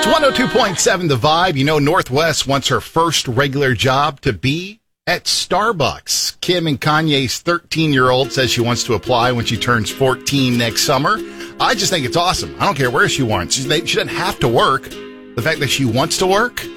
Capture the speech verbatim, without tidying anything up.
It's one oh two point seven The Vibe. You know, Northwest wants her first regular job to be at Starbucks. Kim and Kanye's thirteen-year-old says she wants to apply when she turns fourteen next summer. I just think it's awesome. I don't care where she wants. She, she doesn't have to work. The fact that she wants to work,